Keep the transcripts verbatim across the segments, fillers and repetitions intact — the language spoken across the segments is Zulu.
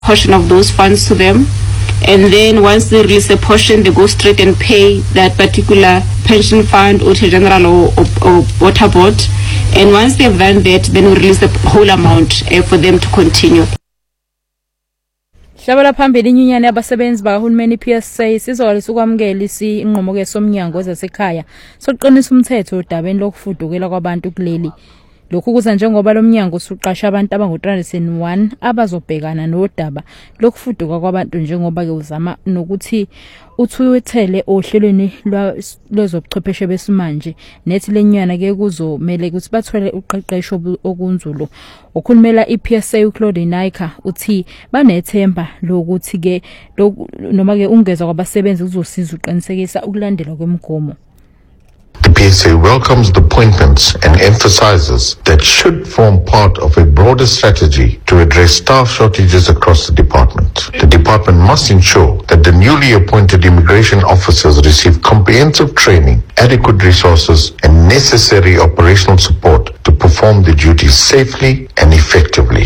portion of those funds to them. And then once they release a portion, they go straight and pay that particular pension fund, or general, or, or, or water board. And once they've done that, then we release the whole amount uh, for them to continue. Shabala phambili inyunyane yabasebenzi bakahulumeni P S A sizolisa ukwamukela isinqumo ke somnyango wezasekhaya sokuqinisa umthetho odabeni lokufudukela kwabantu kuleli. Lokhu kuza njengoba lo mnyango usuqasha abantu abangu three hundred one abazobhekana nodaba lokufuduka kwabantu njengoba ke uzama nokuthi uthwethele ohlelweni lwezobuchwepheshe besimanje nethi lenyana ke kuzomela ukuthi bathwele uqeqesho okunzulu. Ukhulumela i-P S A uClaude Naika uthi banethemba lokuthi ke noma ke ungeza kwabasebenzi kuzosiza uqinisekisa ukulandela kwemigomo. The P S A welcomes the appointments and emphasizes that should form part of a broader strategy to address staff shortages across the department. The department must ensure that the newly appointed immigration officers receive comprehensive training, adequate resources, and necessary operational support to perform the duties safely and effectively.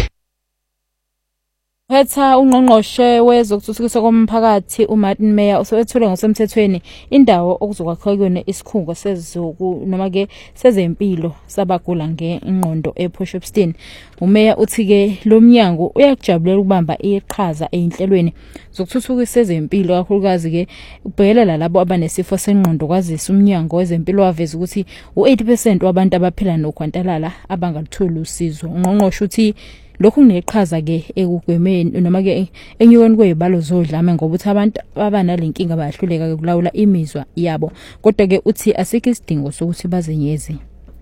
Hetha ungqongqoshe wezokuthuthukiswa komphakathi uMartin Meyer usethule ngosemthethweni indawo okuzokwakhiwa kuyona isikhungo sezoku noma ke sezempilo sabagula ngengqondo ePortshepstone. uMeyer uthi ke lo mnyango uyakujabulela ukubamba iqhaza einhlelweni zokuthuthukisa ezempilo kakhulukazi ke ubhekelela labo abanesifo sengqondo kwazisa umnyango wezempilo waveza ukuthi u-eighty percent wabantu abaphila nokhwantalala abangalutholi usizo. Ungqongqoshe uthi lokhu kuneqhaza ke ekugwemeni noma ke enyukweni kwezibalo zodlame ngoba uthi abantu abanalenkingaba bayahluleka ke kulawula imizwa yabo kodwa ke uthi asikho isidingo sokuthi bazenyezi.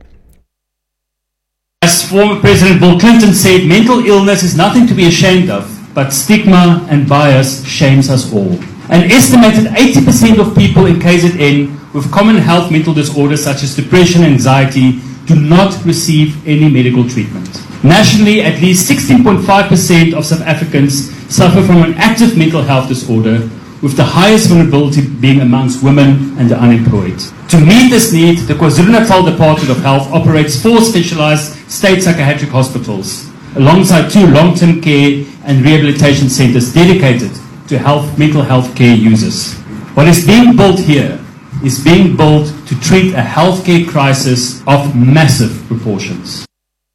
As former President Bill Clinton said, mental illness is nothing to be ashamed of, but stigma and bias shames us all. An estimated eighty percent of people in K Z N with common health mental disorders such as depression and anxiety do not receive any medical treatment. Nationally, at least sixteen point five percent of South Africans suffer from an active mental health disorder, with the highest vulnerability being amongst women and the unemployed. To meet this need, the KwaZulu-Natal Department of Health operates four specialized state psychiatric hospitals, alongside two long-term care and rehabilitation centers dedicated to health, mental health care users. What is being built here is being built to treat a healthcare crisis of massive proportions.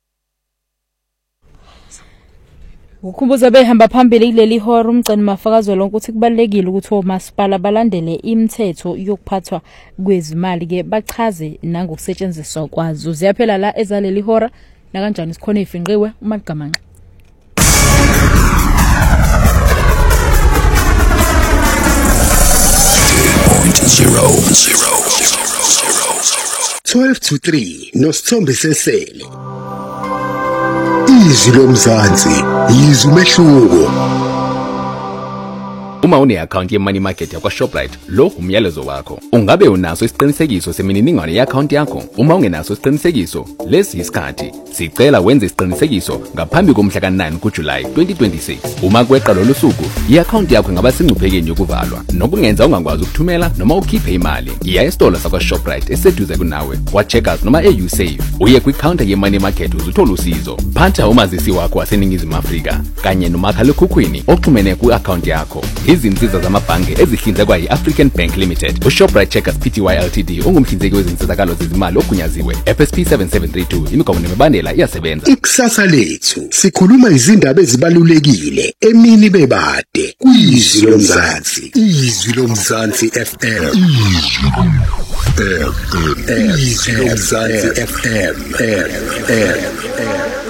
Ukhumbuza behamba phambili kuleli hora umgcini mafakazelo ukuthi kubalekile ukuthi omasipala balandele imithetho yokuphathwa kwezimali ke bachaze nangokusetshenziswa kwazo. Ziyaphela la ezaleli hora na kanjani sikhona ifinqiwe uMagamanqa. twelve to three noSithombe Sesele. Izwi lomzansi, izwi umehluko. Uma une account ye money market yakwa Shoprite, lo umyalezo wakho. Ungabe unaso isiqinisekiso semininingwane ye account yakho? Uma ungenaso isiqinisekiso, lesi isikhathi. Sicela wenze isiqinisekiso ngaphambi komhla ka nine kuJuly twenty twenty-six. Uma kweqa lo suku, i-account yakho ingaba singcuphekeni yokuvalwa. Nokungenza ungakwazi ukuthumela noma ukhiphe imali. Iya esitolo sakwa Shoprite eseduze kunawe. Wa Checkers noma eUsave. Uye kwi counter ye money market uzuthola usizo. Phatha umazisi wakho waseNingizimu Afrika kanye nomakhalekhukhwini oxhumene ku account yakho. Izinsiza zamabhange ezihlinzekwa yi-African Bank Limited. uShoprite Checkers Pty Ltd ungumhlinzeki wezinsizakalo zezimali ogunyaziwe. F S P seven seven three two imigomo nemibandela iyasebenza. Ikusasa lethu sikhuluma izindaba ezibalulekile emini bebade kwizwi lomzansi. Izwi lomzansi F M. Izwi lomzansi F M.